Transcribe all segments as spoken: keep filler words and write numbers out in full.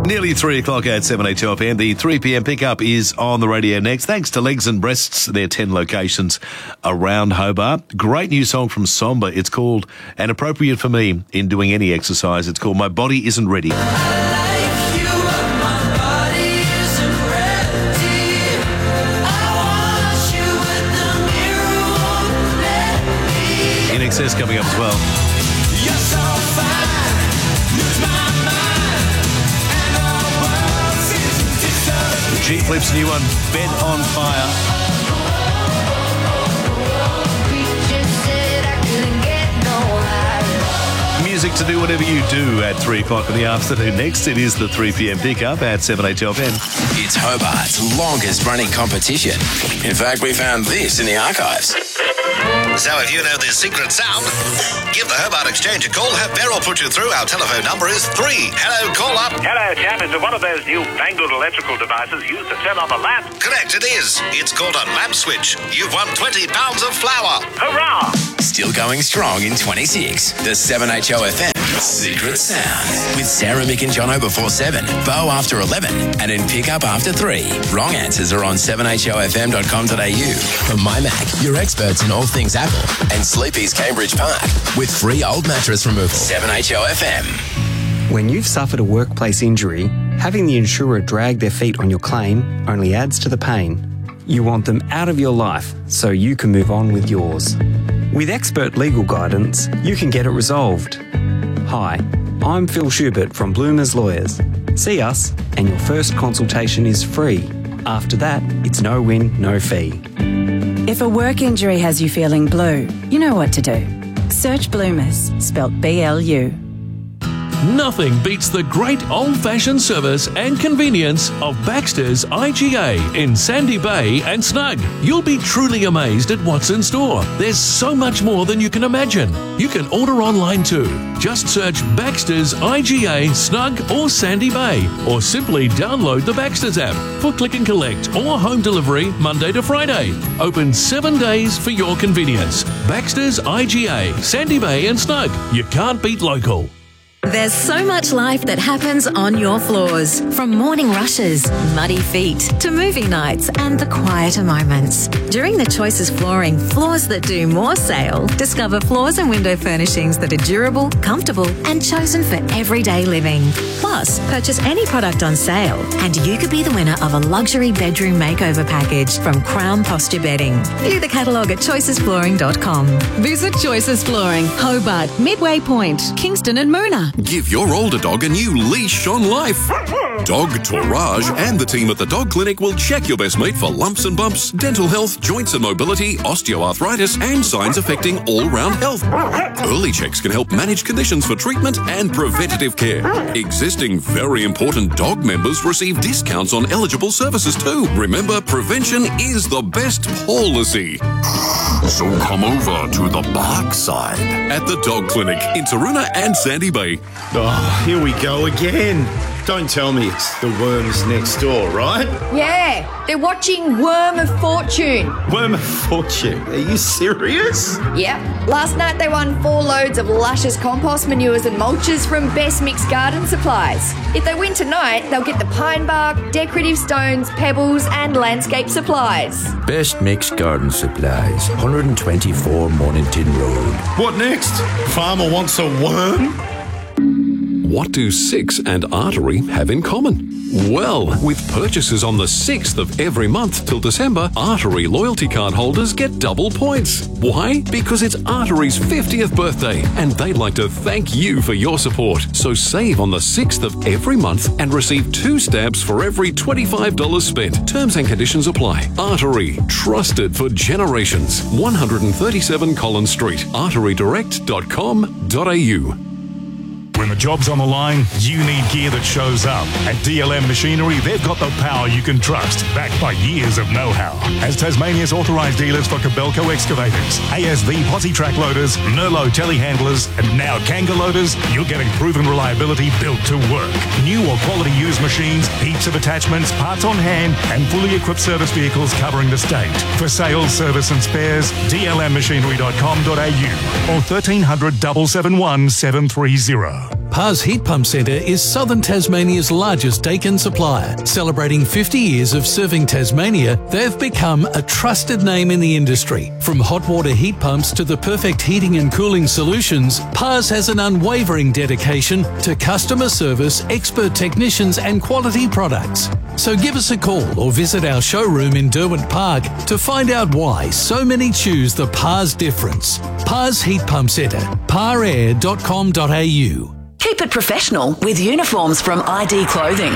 Nearly three o'clock at seven H O F M. The three p.m. pickup is on the radio next. Thanks to Legs and Breasts, their ten locations around Hobart. Great new song from Somber. It's called, and appropriate for me in doing any exercise, it's called My Body Isn't Ready. In Excess coming up as well. You're so fine, lose my mind, and our world seems to disappear. G Flip's new one, Bed on Fire. Music to do whatever you do at three o'clock in the afternoon. Next, it is the three p.m. pickup at seven H O F M. It's Hobart's longest running competition. In fact, we found this in the archives. So if you know this secret sound, give the Hobart Exchange a call. Have Beryl put you through. Our telephone number is three. Hello, call up. Hello, chap. Is it one of those new fangled electrical devices used to turn on the lamp? Correct, it is. It's called a lamp switch. You've won twenty pounds of flour. Hurrah! Still going strong in twenty-six. The seven H O F M Secret Sound. With Sarah, Mick and Jono before seven, Bo after eleven, and in pickup after three. Wrong answers are on seven H O F M dot com dot a u. From MyMac, your experts in all things Apple, and Sleepy's Cambridge Park, with free old mattress removal. seven H O F M. When you've suffered a workplace injury, having the insurer drag their feet on your claim only adds to the pain. You want them out of your life so you can move on with yours. With expert legal guidance, you can get it resolved. Hi, I'm Phil Schubert from Bloomers Lawyers. See us, and your first consultation is free. After that, it's no win, no fee. If a work injury has you feeling blue, you know what to do. Search Bloomers, spelt B L U. Nothing beats the great old-fashioned service and convenience of Baxter's I G A in Sandy Bay and Snug. You'll be truly amazed at what's in store. There's so much more than you can imagine. You can order online too. Just search Baxter's I G A, Snug or Sandy Bay, or simply download the Baxter's app for click and collect or home delivery Monday to Friday. Open seven days for your convenience. Baxter's I G A, Sandy Bay and Snug. You can't beat local. There's so much life that happens on your floors. From morning rushes, muddy feet, to movie nights and the quieter moments. During the Choices Flooring Floors That Do More sale, discover floors and window furnishings that are durable, comfortable and chosen for everyday living. Plus, purchase any product on sale and you could be the winner of a luxury bedroom makeover package from Crown Posture Bedding. View the catalogue at choices flooring dot com. Visit Choices Flooring, Hobart, Midway Point, Kingston and Moona. Give your older dog a new leash on life. Dog Tourage and the team at the Dog Clinic will check your best mate for lumps and bumps, dental health, joints and mobility, osteoarthritis, and signs affecting all-round health. Early checks can help manage conditions for treatment and preventative care. Existing very important dog members receive discounts on eligible services too. Remember, prevention is the best policy. So come over to the bark side at the Dog Clinic in Taroona and Sandy Bay. Oh, here we go again. Don't tell me it's the worms next door, right? Yeah, they're watching Worm of Fortune. Worm of Fortune? Are you serious? Yep. Last night they won four loads of luscious compost manures and mulches from Best Mixed Garden Supplies. If they win tonight, they'll get the pine bark, decorative stones, pebbles and landscape supplies. Best Mixed Garden Supplies, one twenty-four Mornington Road. What next? Farmer wants a worm? What do Six and Artery have in common? Well, with purchases on the sixth of every month till December, Artery loyalty card holders get double points. Why? Because it's Artery's fiftieth birthday, and they'd like to thank you for your support. So save on the sixth of every month and receive two stamps for every twenty-five dollars spent. Terms and conditions apply. Artery, trusted for generations. one thirty-seven Collins Street, artery direct dot com dot a u. When the job's on the line, you need gear that shows up. At D L M Machinery, they've got the power you can trust, backed by years of know-how. As Tasmania's authorised dealers for Kobelco excavators, A S V posi track loaders, Nerlo telehandlers, and now Kanga loaders, you're getting proven reliability built to work. New or quality used machines, heaps of attachments, parts on hand, and fully equipped service vehicles covering the state. For sales, service and spares, d l m machinery dot com dot a u or thirteen hundred, seven seven one, seven three zero. Pars Heat Pump Centre is Southern Tasmania's largest Dakin supplier. Celebrating fifty years of serving Tasmania, they've become a trusted name in the industry. From hot water heat pumps to the perfect heating and cooling solutions, Pars has an unwavering dedication to customer service, expert technicians and quality products. So give us a call or visit our showroom in Derwent Park to find out why so many choose the Pars difference. Pars Heat Pump Centre, par air dot com dot a u. Keep it professional with uniforms from I D Clothing.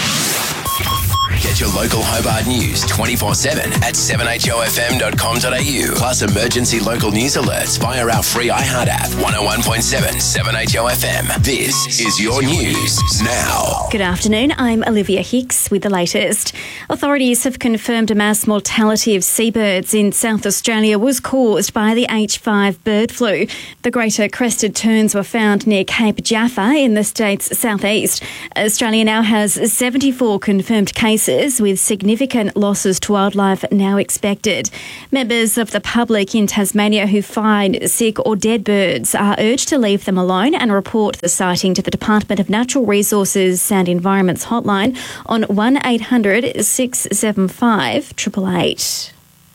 Get your local Hobart news twenty-four seven at seven h o f m dot com dot a u. Plus emergency local news alerts via our free iHeart app. one oh one point seven seven H O F M. This is your news now. Good afternoon, I'm Olivia Hicks with the latest. Authorities have confirmed a mass mortality of seabirds in South Australia was caused by the H five bird flu. The greater crested terns were found near Cape Jaffa in the state's southeast. Australia now has seventy-four confirmed cases, with significant losses to wildlife now expected. Members of the public in Tasmania who find sick or dead birds are urged to leave them alone and report the sighting to the Department of Natural Resources and Environment's hotline on one eight hundred six seven five eight eight eight.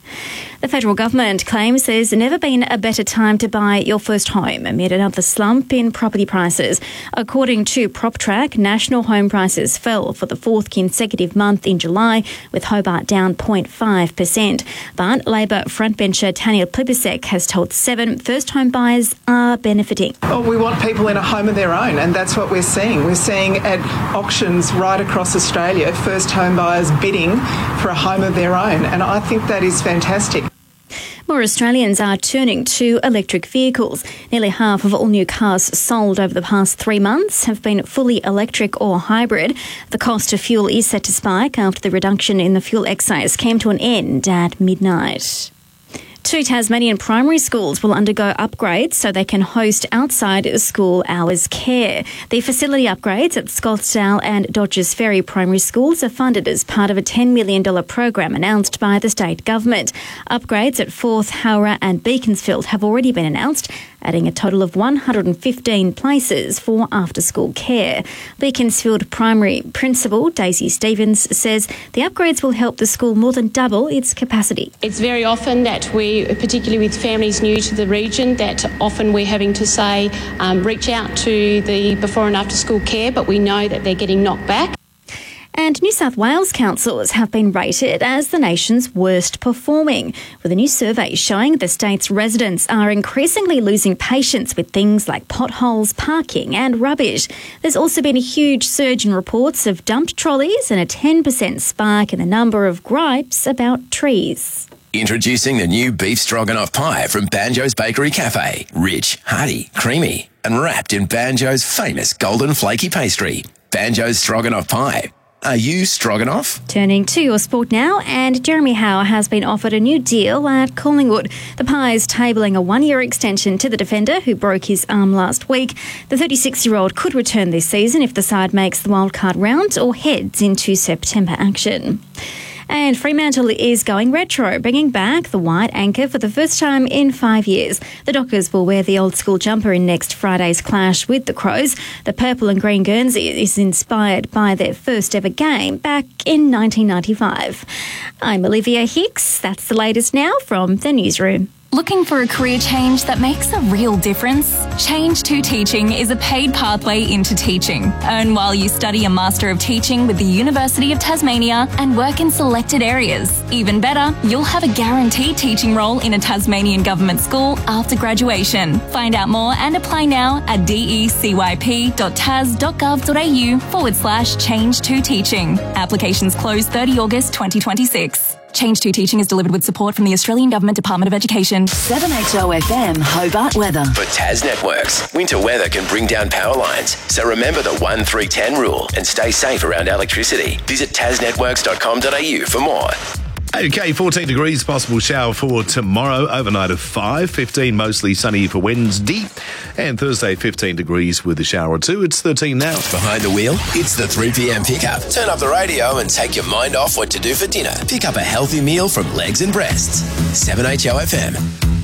The federal government claims there's never been a better time to buy your first home amid another slump in property prices. According to PropTrack, national home prices fell for the fourth consecutive month in July, with Hobart down zero point five percent. But Labor frontbencher Tanya Plibersek has told Seven first home buyers are benefiting. Well, we want people in a home of their own, and that's what we're seeing. We're seeing at auctions right across Australia, first home buyers bidding for a home of their own, and I think that is fantastic. More Australians are turning to electric vehicles. Nearly half of all new cars sold over the past three months have been fully electric or hybrid. The cost of fuel is set to spike after the reduction in the fuel excise came to an end at midnight. Two Tasmanian primary schools will undergo upgrades so they can host outside school hours care. The facility upgrades at Scottsdale and Dodgers Ferry primary schools are funded as part of a ten million dollars program announced by the state government. Upgrades at Forth, Howrah and Beaconsfield have already been announced, adding a total of one hundred fifteen places for after-school care. Beaconsfield Primary Principal Daisy Stevens says the upgrades will help the school more than double its capacity. It's very often that we, particularly with families new to the region, that often we're having to say, um, reach out to the before and after school care, but we know that they're getting knocked back. And New South Wales councils have been rated as the nation's worst performing, with a new survey showing the state's residents are increasingly losing patience with things like potholes, parking and rubbish. There's also been a huge surge in reports of dumped trolleys and a ten percent spike in the number of gripes about trees. Introducing the new beef stroganoff pie from Banjo's Bakery Cafe. Rich, hearty, creamy and wrapped in Banjo's famous golden flaky pastry. Banjo's Stroganoff Pie. Are you Stroganoff? Turning to your sport now, and Jeremy Howe has been offered a new deal at Collingwood. The Pies tabling a one-year extension to the defender who broke his arm last week. The thirty-six-year-old could return this season if the side makes the wildcard round or heads into September action. And Fremantle is going retro, bringing back the white anchor for the first time in five years. The Dockers will wear the old-school jumper in next Friday's clash with the Crows. The purple and green Guernsey is inspired by their first-ever game back in nineteen ninety-five. I'm Olivia Hicks. That's the latest now from the newsroom. Looking for a career change that makes a real difference? Change to Teaching is a paid pathway into teaching. Earn while you study a Master of Teaching with the University of Tasmania and work in selected areas. Even better, you'll have a guaranteed teaching role in a Tasmanian government school after graduation. Find out more and apply now at decyp.tas.gov.au forward slash change to teaching. Applications close thirtieth of August twenty twenty-six. Change to Teaching is delivered with support from the Australian Government Department of Education. seven H O F M Hobart weather. For Tas Networks, winter weather can bring down power lines. So remember the one three ten rule and stay safe around electricity. Visit tas networks dot com dot a u for more. Okay, fourteen degrees, possible shower for tomorrow, overnight of five, fifteen mostly sunny for Wednesday, and Thursday fifteen degrees with a shower or two. It's thirteen now. Behind the wheel, it's the three p.m. pickup. Turn up the radio and take your mind off what to do for dinner. Pick up a healthy meal from Legs and Breasts. seven H O F M.